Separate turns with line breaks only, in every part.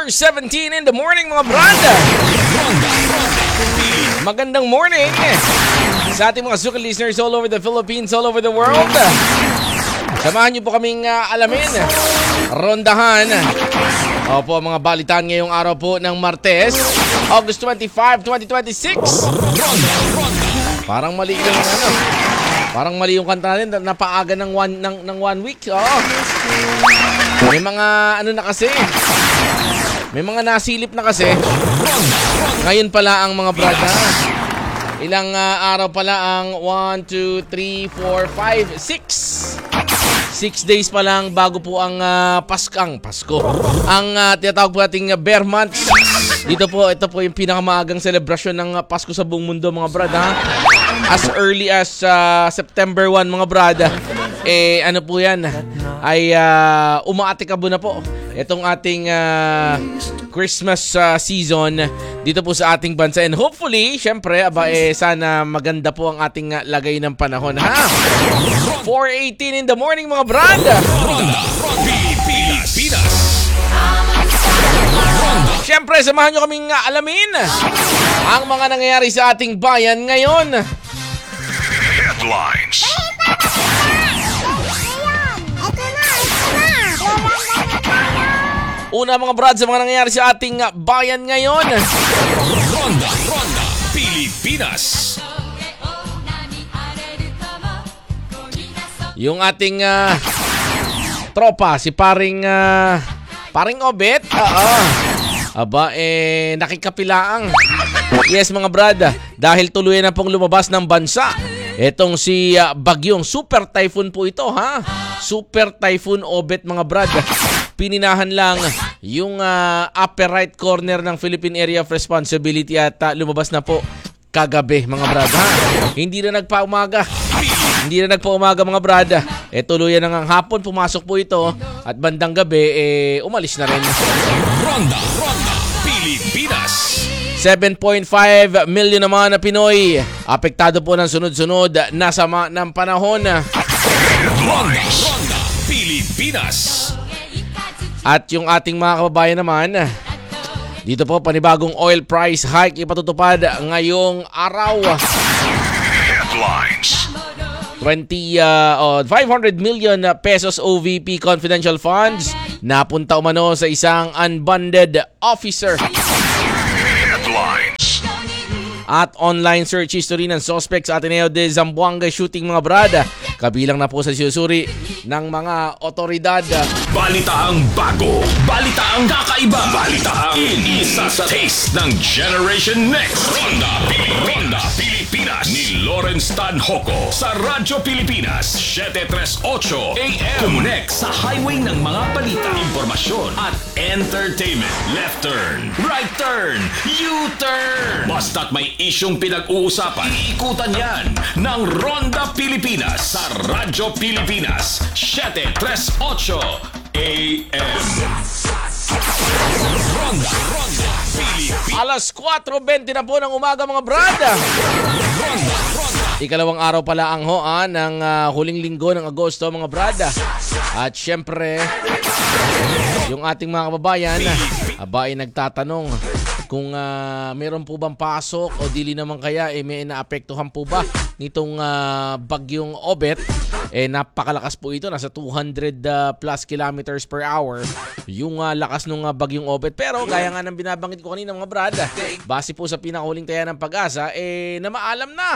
4:17 in the morning mga brada. Magandang morning sa ating mga Zuka listeners all over the Philippines, all over the world. Samahan niyo po kaming alamin, rondahan. Opo, mga balitaan ngayong araw po ng Martes, August 25, 2026. Parang mali yung parang mali yung kanta natin, napaaga ng one week. Oo. May mga na kasi. May mga nasilip na kasi. Ngayon pala ang mga brada. Ilang araw pala ang 1, 2, 3, 4, 5, 6. 6 days pa lang bago po ang Pasko. Ang tinatawag po nating Bear Months. Ito po yung pinakamaagang selebrasyon ng Pasko sa buong mundo mga brada. As early as September 1 mga brada. Ano po yan? Ay umaatikabo na po itong ating Christmas season dito po sa ating bansa. And hopefully, syempre, sana maganda po ang ating lagay ng panahon. Ha? 4:18 in the morning mga brada. Pilipinas. Syempre, samahan nyo kaming alamin ang mga nangyayari sa ating bayan ngayon.
Headlines.
Una mga brad sa mga nangyayari sa ating bayan ngayon.
Ronda Pilipinas.
Yung ating tropa, si paring Obet. Nakikapilaang. Yes mga brad, dahil tuluyan na pong lumabas ng bansa. Etong si Bagyong Super Typhoon po ito, ha? Super Typhoon Obet mga brad. Pininahan lang yung upper right corner ng Philippine Area of Responsibility at lumabas na po kagabi mga brad, ha? Hindi na nagpaumaga mga brad. Tuluyan na ng hapon pumasok po ito at bandang gabi umalis na rin.
Ronda Pilipinas.
7.5 million naman na Pinoy apektado po ng sunod-sunod na sama ng panahon.
Headlines. Ronda Pilipinas.
At yung ating mga kababayan naman, dito po panibagong oil price hike ipatutupad ngayong araw.
Headlines.
500 million pesos OVP confidential funds napunta umano sa isang unbonded officer.
Headlines.
At online search history ng suspect sa Ateneo de Zamboanga shooting mga brada. Kabilang na po sa sinusuri ng mga otoridad.
Balitaang bago. Balitaang kakaiba. Balitaang isa sa taste ng Generation Next. Ronda Pilipinas ni Lawrence Tanhoco sa Radyo Pilipinas 738 AM. Connect sa highway ng mga balita, impormasyon at entertainment. Left turn, right turn, U-turn. Basta't may isyong pinag-uusapan, iikutan yan ng Ronda Pilipinas sa Radyo Pilipinas 738 AM. Ronda Pilipinas.
Alas 4:20 na po ng umaga mga brada. Ikalawang araw pala ang ng huling linggo ng Agosto mga brada. At syempre, yung ating mga kababayan ay nagtatanong kung meron po bang pasok o dili naman kaya may naapektuhan po ba nitong bagyong Obet. Napakalakas po ito, nasa 200 plus kilometers per hour yung lakas ng bagyong Obet. Pero gaya nga ng binabanggit ko kanina mga brada, base po sa pinakahuling taya ng Pag-asa na maalam na.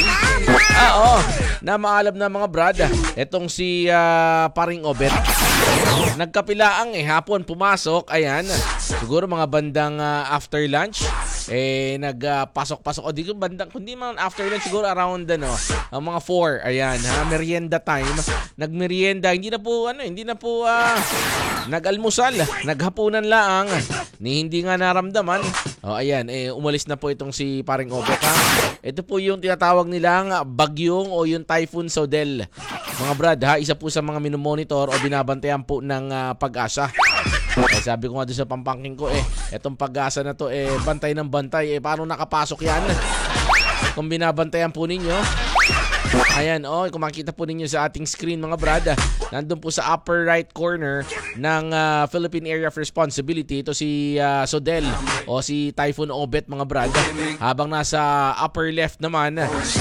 Na maalam na mga brada. Etong si paring Obet nagkapilaang hapon pumasok, ayan, siguro mga bandang after lunch nagpasok-pasok o di ko bandang kundi man after lunch siguro around ang mga 4, ayan, merienda time, nagmerienda, hindi na po nag-almusal, naghapunan lang hindi nga naramdaman. Ayan, umalis na po itong si paring Obet, ha? Ito po yung tinatawag nilang bagyong o yung Typhoon Sodel mga brad, ha? Isa po sa mga minomonitor o binabantayan po ng Pag-asa. Sabi ko nga doon sa pampangking ko, etong Pag-asa na to, bantay ng bantay, paano nakapasok yan? Kung binabantayan po ninyo, ayan, kung makita po ninyo sa ating screen mga brada, nandun po sa upper right corner ng Philippine Area of Responsibility. Ito si Sodel o si Typhoon Obet, mga brad. Habang nasa upper left naman,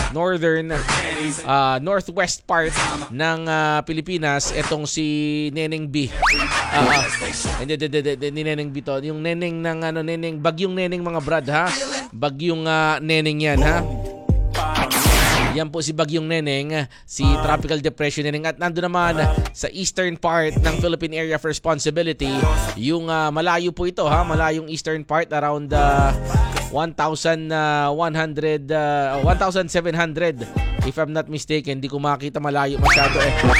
northwest part ng Pilipinas, itong si Neneng B. Hindi Neneng B to. Yung Neneng ng Neneng, bagyong Neneng, mga brad, ha. Bagyong Neneng yan, ha. Yan po si Bagyong Neneng, si Tropical Depression Neneng. At nandun naman sa eastern part ng Philippine Area of Responsibility, yung malayo po ito, ha, malayong eastern part, around 1,700 if I'm not mistaken. Hindi ko makita, malayo masyado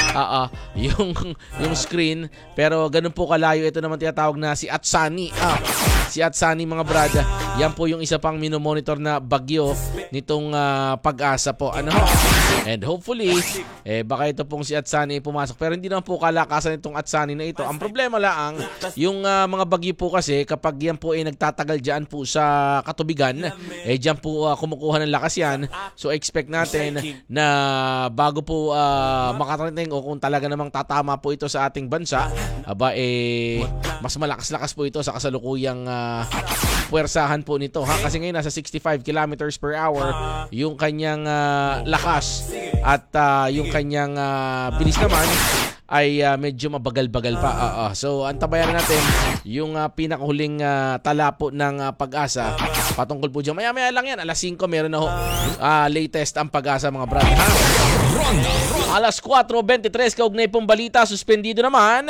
yung screen, pero ganun po kalayo. Ito naman tinatawag na si Atsani. Si Atsani, mga brad, yan po yung isa pang minomonitor na bagyo nitong Pag-asa po. And hopefully, baka ito pong si Atsani pumasok. Pero hindi naman po kalakasan itong Atsani na ito. Ang problema lang, yung mga bagyo po kasi, kapag yan po ay nagtatagal dyan po sa katubigan, dyan po kumukuha ng lakas yan. So expect natin na bago po makarating, o kung talaga namang tatama po ito sa ating bansa, mas malakas-lakas po ito sa kasalukuyang puwersahan po nito, ha. Kasi ngayon nasa 65 kilometers per hour yung kanyang lakas, at yung kanyang bilis naman ay medyo mabagal-bagal pa. So antabayan natin yung pinakahuling tala po ng Pag-asa patungkol po dyan. Maya-maya lang yan, alas 5 meron na ho latest ang Pag-asa, mga brad, ha. Alas 4:23, kaugnay pong balita, suspendido naman.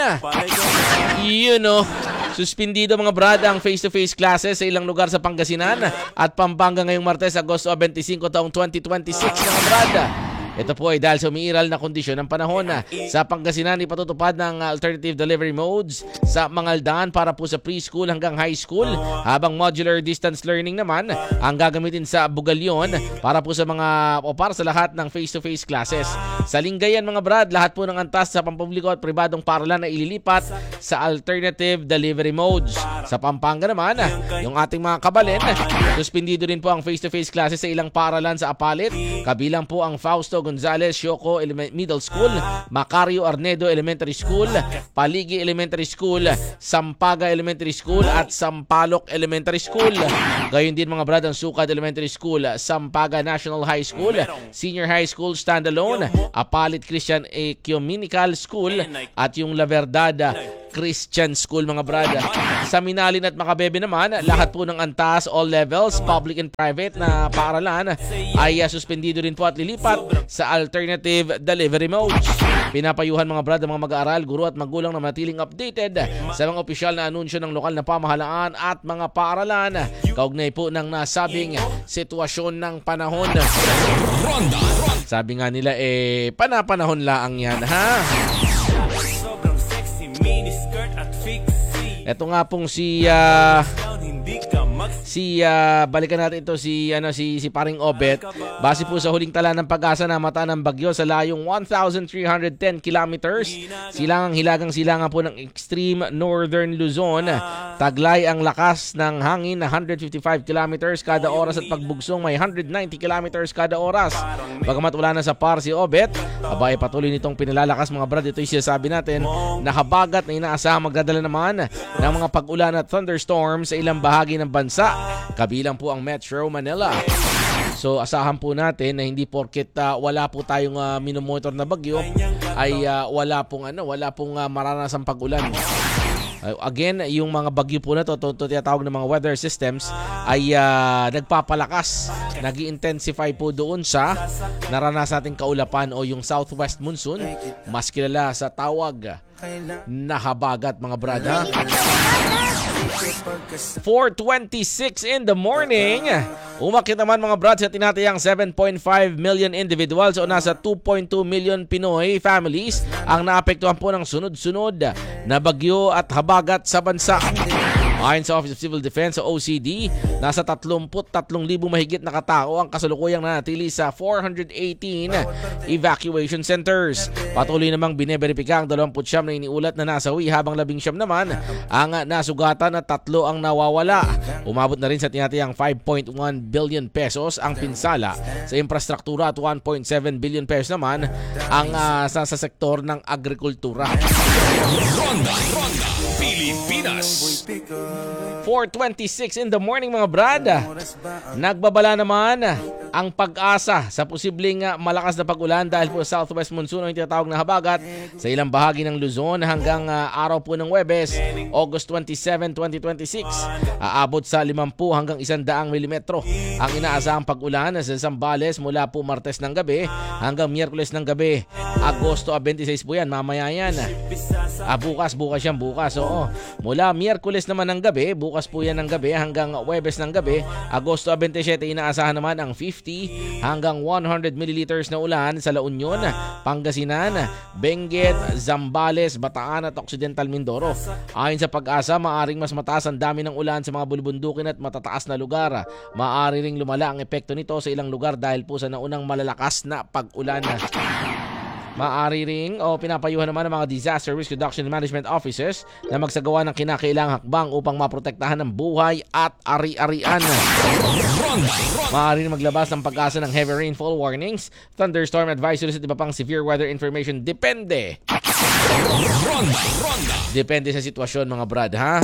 Suspendido, mga brad, ang face-to-face classes sa ilang lugar sa Pangasinan at Pampanga ngayong Martes, Agosto 25 taong 2026, mga brad. Ito po ay dahil sa umiiral na kondisyon ng panahon. Sa Pangasinan, ipatutupad ng alternative delivery modes sa Mangaldaan para po sa preschool hanggang high school, habang modular distance learning naman ang gagamitin sa Bugalyon para po sa para sa lahat ng face-to-face classes. Sa Lingayen, mga brad, lahat po ng antas sa pampubliko at pribadong paaralan na ililipat sa alternative delivery modes. Sa Pampanga naman, yung ating mga kabalin, suspendido rin po ang face-to-face classes sa ilang paaralan sa Apalit, kabilang po ang Fausto Gonzales Sioco Middle School, Macario Arnedo Elementary School, Paligi Elementary School, Sampaga Elementary School at Sampaloc Elementary School. Gayon din, mga brad, ang Sukad Elementary School, Sampaga National High School, Senior High School Standalone, Apalit Christian Ecumenical School at yung La Verdad Christian School, mga brad. Sa Minalin at Macabebe naman, lahat po ng antas, all levels, public and private na paaralan ay suspendido rin po at lilipat sa alternative delivery modes. Pinapayuhan, mga brad, ang mga mag-aaral, guro at magulang na manatiling updated sa mga opisyal na anunsyo ng lokal na pamahalaan at mga paaralan kaugnay po ng nasabing sitwasyon ng panahon. Sabi nga nila, panapanahon laang yan, ha? Ito nga pong balikan natin ito si Paring Obet. Base po sa huling tala ng Pag-asa na mata ng bagyo sa layong 1,310 kilometers, hilagang silangan po ng extreme northern Luzon. Taglay ang lakas ng hangin na 155 kilometers kada oras at pagbugsong may 190 kilometers kada oras. Bagamat wala na sa par si Obet, patuloy nitong pinalalakas, mga brad. Ito yung sinasabi natin na habagat na inaasahang magdadala naman ng mga pag-ulan at thunderstorms sa ilang bahagi ng bansa, kabilang po ang Metro Manila. So asahan po natin na hindi porket wala po tayong minomonitor na bagyo ay wala pong maranasang pag-ulan. Again, yung mga bagyo po na to tinatawag ng mga weather systems ay nagpapalakas, nag-i-intensify po doon sa naranasan nating kaulapan o yung southwest monsoon, mas kilala sa tawag na habagat, mga brada. 4:26 in the morning. Umakyat naman, mga brad, sa tinatayang 7.5 million individuals o nasa 2.2 million Pinoy families ang naapektuhan po ng sunod-sunod na bagyo at habagat sa bansa. Ayon sa Office of Civil Defense o OCD, nasa 33,000 mahigit na katao ang kasalukuyang nanatili sa 418 evacuation centers. Patuloy namang bineberipika ang 29 na iniulat na nasawi habang 19 naman ang nasugatan at 3 ang nawawala. Umabot na rin sa tinatayang 5.1 billion pesos ang pinsala sa infrastruktura at 1.7 billion pesos naman ang sa sektor ng agrikultura.
Ronda Pilipinas.
4:26 in the morning mga brad. Nagbabala naman ang pag-asa sa posibleng malakas na pag-ulan dahil po sa southwest monsoon o yung tinatawag na habagat sa ilang bahagi ng Luzon hanggang araw po ng Huwebes, August 27, 2026. Aabot sa 50 hanggang 100 milimetro ang inaasahang pag-ulan sa Zambales mula po Martes ng gabi hanggang Miyerkules ng gabi. Agosto 26 po yan, mamaya yan. Bukas yan, bukas. Oo. Mula Miyerkules naman ng gabi, bukas po yan ng gabi hanggang Huwebes ng gabi. Agosto 27, inaasahan naman ang 50 hanggang 100 milliliters na ulan sa La Union, Pangasinan, Benguet, Zambales, Bataan at Occidental Mindoro. Ayon sa pag-asa, maaring mas mataas ang dami ng ulan sa mga bulubundukin at matataas na lugar. Maaari ring lumala ang epekto nito sa ilang lugar dahil po sa naunang malalakas na pag-ulan. Maaari ring pinapayuhan naman ng mga Disaster Risk Reduction and Management Officers na magsagawa ng kinakailangang hakbang upang maprotektahan ang buhay at ari-arian. Maaari ring maglabas ng pag-asa ng heavy rainfall warnings, thunderstorm advisories at iba pang severe weather information. Depende sa sitwasyon mga brad, ha?